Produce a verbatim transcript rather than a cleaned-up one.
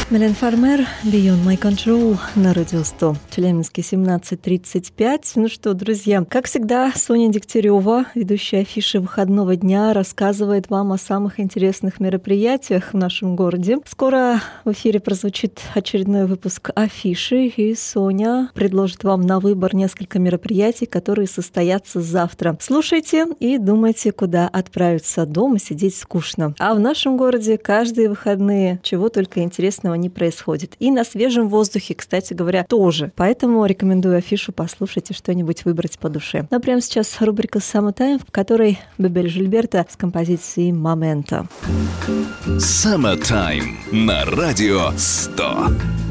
Милен Фармер, Beyond My Control на Радио сто. Челябинске семнадцать тридцать пять. Ну что, друзья, как всегда, Соня Дегтярева, ведущая афиши выходного дня, рассказывает вам о самых интересных мероприятиях в нашем городе. Скоро в эфире прозвучит очередной выпуск афиши, и Соня предложит вам на выбор несколько мероприятий, которые состоятся завтра. Слушайте и думайте, куда отправиться. Дома сидеть скучно. А в нашем городе каждые выходные чего только интересного не происходит. И на свежем воздухе, кстати говоря, тоже. Поэтому рекомендую афишу послушать и что-нибудь выбрать по душе. Ну а прямо сейчас рубрика «Summertime», в которой Бебель Жильберта с композицией «Момента». Summertime на Радио сто.